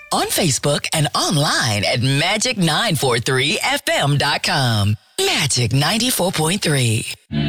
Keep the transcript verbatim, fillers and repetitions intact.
on Facebook and online at magic nine four three f m dot com. Magic ninety-four point three.